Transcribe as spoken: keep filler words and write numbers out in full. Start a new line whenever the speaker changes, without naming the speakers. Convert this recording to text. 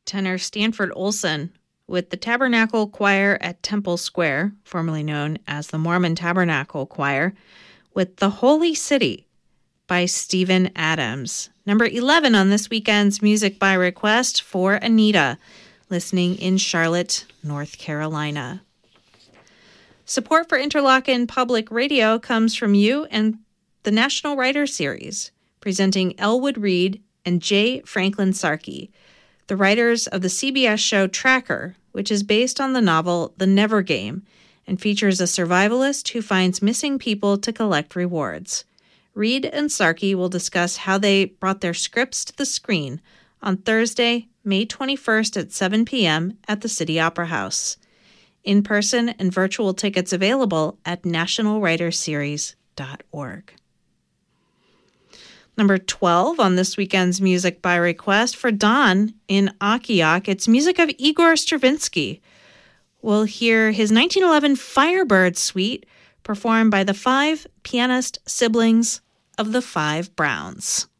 Tenor Stanford Olson with the Tabernacle Choir at Temple Square, formerly known as the Mormon Tabernacle Choir, with The Holy City by Stephen Adams. Number eleven on this weekend's Music by Request for Anita, listening in Charlotte, North Carolina. Support for Interlochen Public Radio comes from you and the National Writer Series, presenting Elwood Reed and J. Franklin Sarkey, the writers of the C B S show Tracker, which is based on the novel The Never Game and features a survivalist who finds missing people to collect rewards. Reed and Sarkey will discuss how they brought their scripts to the screen on Thursday, May twenty-first at seven p.m. at the City Opera House. In-person and virtual tickets available at national writer series dot org. Number twelve on this weekend's Music by Request for Dawn in Akiak. It's music of Igor Stravinsky. We'll hear his nineteen eleven Firebird Suite performed by the five pianist siblings of the Five Browns.